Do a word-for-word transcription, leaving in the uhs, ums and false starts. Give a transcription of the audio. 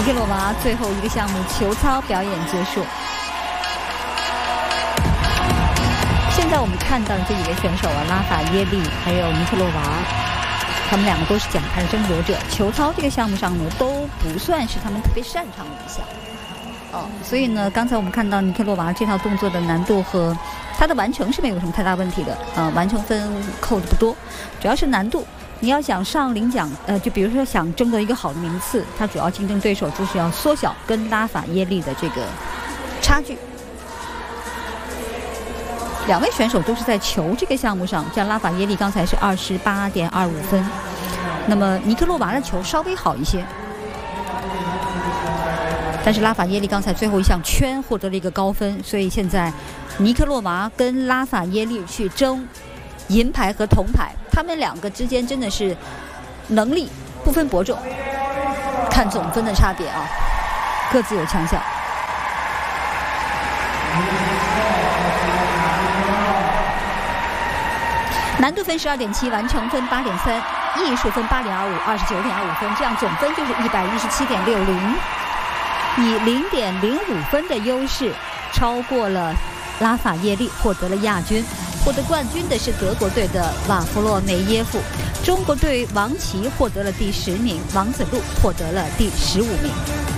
尼克洛娃最后一个项目球操表演结束。现在我们看到的这几位选手啊，拉法耶利还有尼克洛娃，他们两个都是奖牌的争夺者。球操这个项目上呢，都不算是他们特别擅长的一项。哦，所以呢，刚才我们看到尼克洛娃这套动作的难度和它的完成是没有什么太大问题的，呃，完成分扣的不多，主要是难度。你要想上领奖，呃，就比如说想争得一个好的名次，它主要竞争对手就是要缩小跟拉法耶利的这个差距。两位选手都是在球这个项目上，像拉法耶利刚才是二十八点二五分，那么尼克洛娃的球稍微好一些。但是拉法耶利刚才最后一项圈获得了一个高分，所以现在尼克洛娃跟拉法耶利去争银牌和铜牌，他们两个之间真的是能力不分伯仲，看总分的差别啊，各自有强项。难度分十二点七，完成分八点三，艺术分八点二五，二十九点二五分，这样总分就是一百一十七点六零。以零点零五分的优势超过了拉法耶利，获得了亚军。获得冠军的是德国队的瓦弗洛梅耶夫，中国队王琦获得了第十名，王子路获得了第十五名。